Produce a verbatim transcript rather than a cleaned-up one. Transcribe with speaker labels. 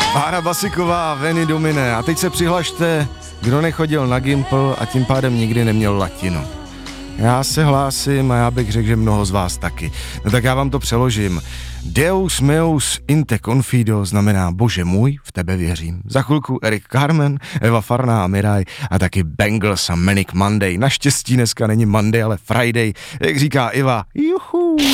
Speaker 1: Bára Basiková, Veni Domine. A teď se přihlašte, kdo nechodil na Gimpl a tím pádem nikdy neměl latinu. Já se hlásím a já bych řekl, že mnoho z vás taky. No tak já vám to přeložím. Deus meus in te confido znamená Bože můj, v tebe věřím. Za chvilku Eric Carmen, Eva Farná a Miraj a taky Bangles a Manic Monday. Naštěstí dneska není Monday, ale Friday, jak říká Iva. Juhu.